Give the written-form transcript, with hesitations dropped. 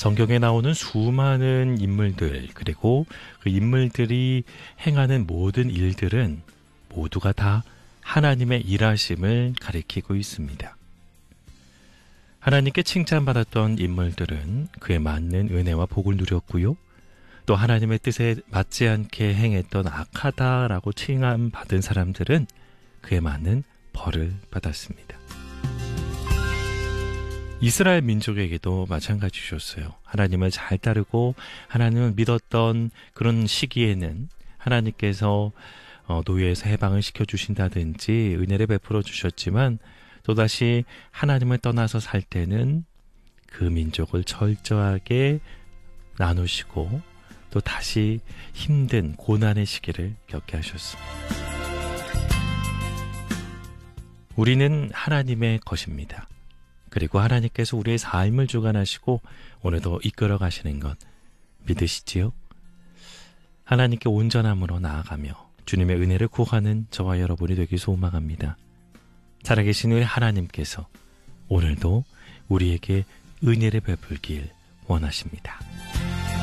성경에 나오는 수많은 인물들, 그리고 그 인물들이 행하는 모든 일들은 모두가 다 하나님의 일하심을 가리키고 있습니다. 하나님께 칭찬받았던 인물들은 그에 맞는 은혜와 복을 누렸고요. 또 하나님의 뜻에 맞지 않게 행했던 악하다라고 칭함받은 사람들은 그에 맞는 벌을 받았습니다. 이스라엘 민족에게도 마찬가지셨어요. 하나님을 잘 따르고 하나님을 믿었던 그런 시기에는 하나님께서 노예에서 해방을 시켜주신다든지 은혜를 베풀어 주셨지만 또다시 하나님을 떠나서 살 때는 그 민족을 철저하게 나누시고 또 다시 힘든 고난의 시기를 겪게 하셨습니다. 우리는 하나님의 것입니다. 그리고 하나님께서 우리의 삶을 주관하시고 오늘도 이끌어 가시는 것 믿으시지요? 하나님께 온전함으로 나아가며 주님의 은혜를 구하는 저와 여러분이 되기 소망합니다. 살아계신 우리 하나님께서 오늘도 우리에게 은혜를 베풀길 원하십니다.